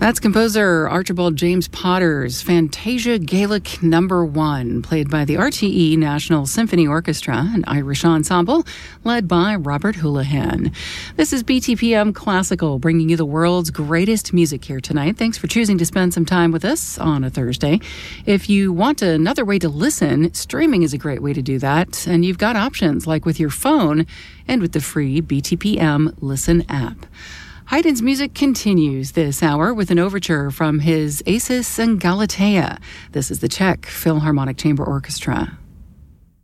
That's composer Archibald James Potter's Fantasia Gaelic No. 1, played by the RTE National Symphony Orchestra, an Irish ensemble led by Robert Houlihan. This is BTPM Classical, bringing you the world's greatest music here tonight. Thanks for choosing to spend some time with us on a Thursday. If you want another way to listen, streaming is a great way to do that, and you've got options like with your phone and with the free BTPM Listen app. Haydn's music continues this hour with an overture from his Acis and Galatea. This is the Czech Philharmonic Chamber Orchestra.